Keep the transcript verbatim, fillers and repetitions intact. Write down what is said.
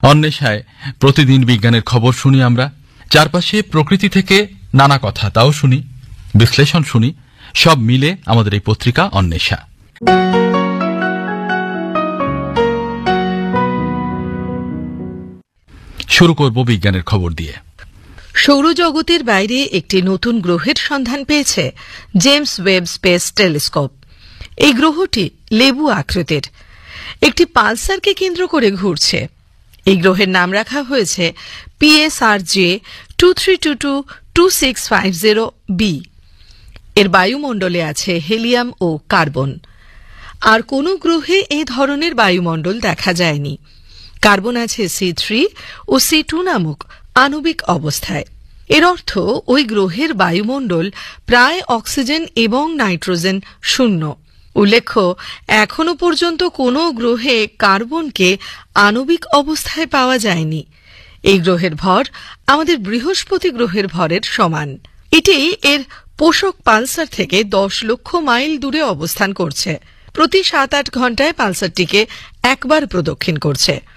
অন্বেষায় প্রতিদিন বিজ্ঞানের খবর শুনি আমরা, চারপাশে প্রকৃতি থেকে নানা কথা তাও শুনি, বিশ্লেষণ শুনি, সব মিলে আমাদের এই পত্রিকা অন্বেষা। শুরু করব বিজ্ঞানের খবর দিয়ে। সৌরজগতের বাইরে একটি নতুন গ্রহের সন্ধান পেয়েছে জেমস ওয়েব স্পেস টেলিস্কোপ। এই গ্রহটি লেবু আকৃতির, একটি পালসারকে কেন্দ্র করে ঘুরছে। এই গ্রহের নাম রাখা হয়েছে পিএসআরজে two three two two two six five zero B. এর বায়ুমণ্ডলে আছে হেলিয়াম ও কার্বন। আর কোনো গ্রহে এই ধরনের বায়ুমণ্ডল দেখা যায়নি। কার্বন আছে সি থ্রি ও সি টু নামক আণবিক অবস্থায়। এর অর্থ ওই গ্রহের বায়ুমণ্ডল প্রায় অক্সিজেন এবং নাইট্রোজেন শূন্য। উল্লেখ্য, এখনো পর্যন্ত কোনো গ্রহে কার্বনকে আণবিক অবস্থায় পাওয়া যায়নি। এই গ্রহের ভর আমাদের বৃহস্পতি গ্রহের ভরের সমান। এটি এর পোষক পালসার থেকে দশ লক্ষ মাইল দূরে অবস্থান করছে। প্রতি সাত আট ঘণ্টায় পালসারটিকে একবার প্রদক্ষিণ করছে।